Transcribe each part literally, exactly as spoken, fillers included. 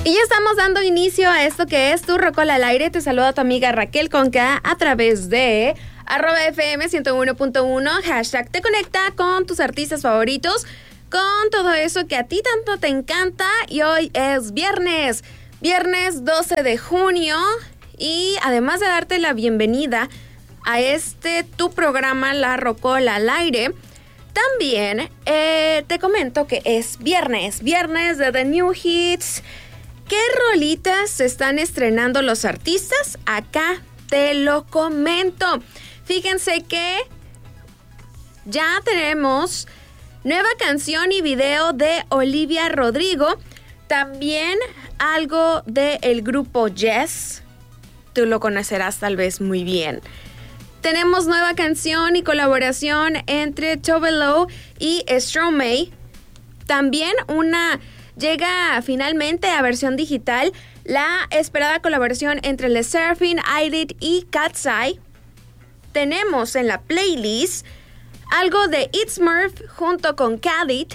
Y ya estamos dando inicio a esto que es Tu Rocola al Aire. Te saluda tu amiga Raquel Conca a través de arroba F M ciento uno punto uno, hashtag te conecta con tus artistas favoritos, con todo eso que a ti tanto te encanta. Y hoy es viernes, viernes doce de junio. Y además de darte la bienvenida a este tu programa La Rocola al Aire, también eh, te comento que es viernes, viernes de The New Hits. ¿Qué rolitas se están estrenando los artistas? Acá te lo comento. Fíjense que ya tenemos nueva canción y video de Olivia Rodrigo. También algo del grupo Yes. Tú lo conocerás tal vez muy bien. Tenemos nueva canción y colaboración entre Tove Lo y Stromae. También una llega finalmente a versión digital la esperada colaboración entre Le Sserafim, I-Did y Katseye. Tenemos en la playlist algo de It's Murph junto con Khalid,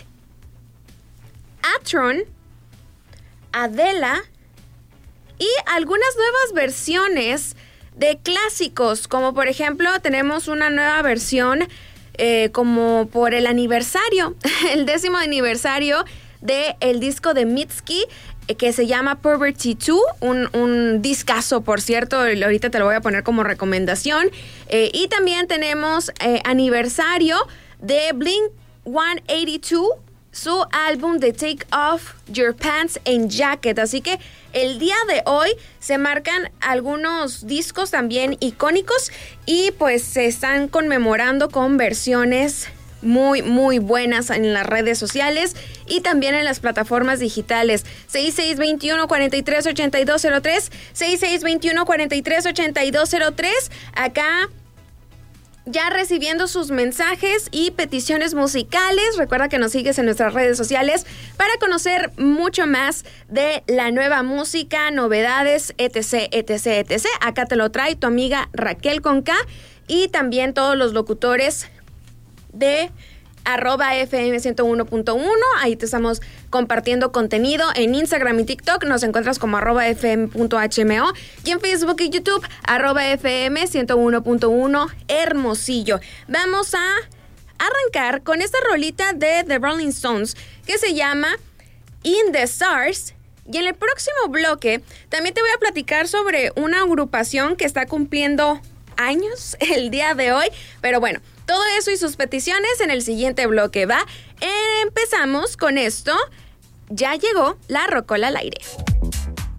Atron, Adela y algunas nuevas versiones de clásicos, como por ejemplo tenemos una nueva versión eh, como por el aniversario, el décimo aniversario del disco de Mitski, eh, que se llama Poverty dos, un, un discazo, por cierto, ahorita te lo voy a poner como recomendación. Eh, y también tenemos eh, aniversario de Blink ciento ochenta y dos, su álbum de Take Off Your Pants and Jacket. Así que el día de hoy se marcan algunos discos también icónicos y pues se están conmemorando con versiones muy, muy buenas en las redes sociales y también en las plataformas digitales. seis seis dos uno, cuatro tres ocho dos cero tres, seis seis dos uno, cuatro tres ocho dos cero tres. Acá ya recibiendo sus mensajes y peticiones musicales. Recuerda que nos sigues en nuestras redes sociales para conocer mucho más de la nueva música, novedades, etc, etc, etc. Acá te lo trae tu amiga Raquel Conca y también todos los locutores de arroba F M ciento uno punto uno. Ahí te estamos compartiendo contenido en Instagram y TikTok. Nos encuentras como arroba fm.hmo y en Facebook y YouTube arroba F M ciento uno punto uno Hermosillo. Vamos a arrancar con esta rolita de The Rolling Stones que se llama In the Stars. Y en el próximo bloque también te voy a platicar sobre una agrupación que está cumpliendo años el día de hoy. Pero bueno, todo eso y sus peticiones en el siguiente bloque, ¿va? Empezamos con esto. Ya llegó la Rocola al Aire.